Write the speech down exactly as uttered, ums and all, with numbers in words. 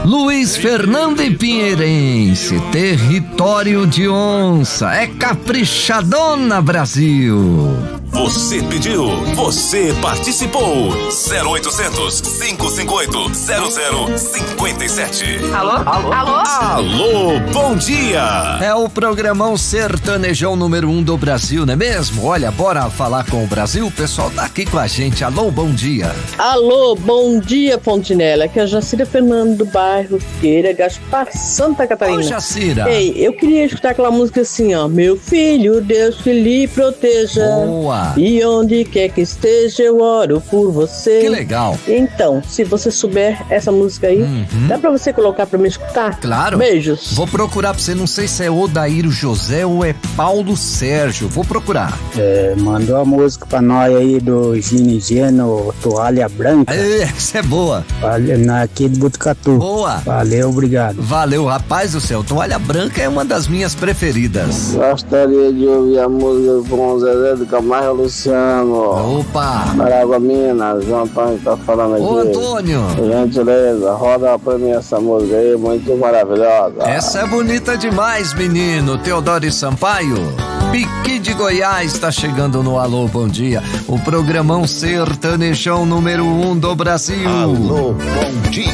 Luiz Fernando e Pinheirense, território de onça, é caprichadona, Brasil. Você pediu, você participou. zero oitocentos, cinco cinco oito, zero zero cinco sete. Alô? Alô? Alô? Alô, bom dia. É o programão sertanejão número um do Brasil, não é mesmo? Olha, bora falar com o Brasil? O pessoal tá aqui com a gente. Alô, bom dia. Alô, bom dia, Pontinela. Aqui é a Jacira Fernando do bairro Figueira, Gaspar, Santa Catarina. Ô, Jacira. Ei, eu queria escutar aquela música assim, ó. Meu filho, Deus que lhe proteja. Boa. E onde quer que esteja, eu oro por você. Que legal. Então, se você souber essa música aí, uhum. dá pra você colocar pra me escutar? Claro. Beijos. Vou procurar pra você, não sei se é Odair José ou é Paulo Sérgio. Vou procurar. É, mandou a música pra nós aí do Gini Geno, Toalha Branca. É, essa é boa. Aqui de Botucatu. Boa. Valeu, obrigado. Valeu, rapaz do céu. Toalha Branca é uma das minhas preferidas. Gostaria de ouvir a música com o Zezé do Camargo Luciano. Opa! Aragua, Minas, João Antônio tá falando aqui. Ô, Antônio! Gentileza, roda pra mim essa música aí, muito maravilhosa. Essa é bonita demais, menino. Teodoro Sampaio. Piqui de Goiás está chegando no Alô, bom dia. O programão sertanejão número um do Brasil. Alô, bom dia.